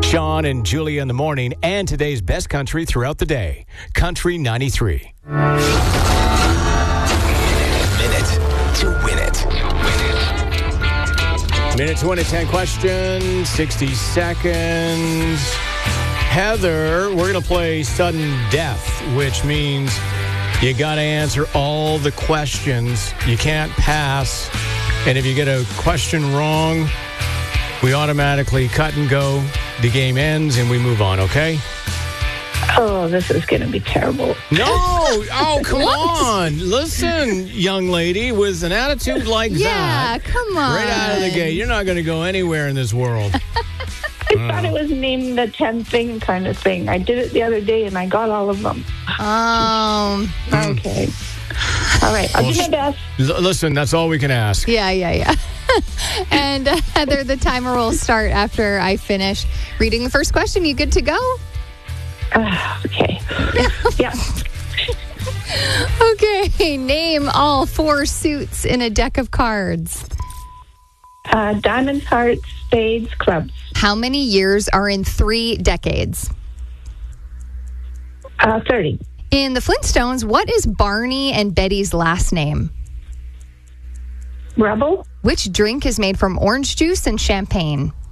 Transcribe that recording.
Sean and Julia in the morning, and today's best country throughout the day. Country 93. Minute to win it. Minute to win it, 10 questions, 60 seconds. Heather, we're going to play sudden death, which means you got to answer all the questions. You can't pass. And if you get a question wrong, we automatically cut and go. The game ends and we move on, okay? Oh, this is going to be terrible. No! Oh, come on. Listen, young lady, with an attitude like that. Yeah, come on. Right out of the gate. You're not going to go anywhere in this world. I thought it was name the 10 thing kind of thing. I did it the other day and I got all of them. Okay. All right. I'll do my best. Listen, that's all we can ask. Yeah. And Heather, the timer will start after I finish reading the first question. You good to go? Okay. Yeah. Okay. Name all 4 suits in a deck of cards. Diamonds, hearts, spades, clubs. How many years are in 3 decades? 30. In the Flintstones, what is Barney and Betty's last name? Rebel. Which drink is made from orange juice and champagne?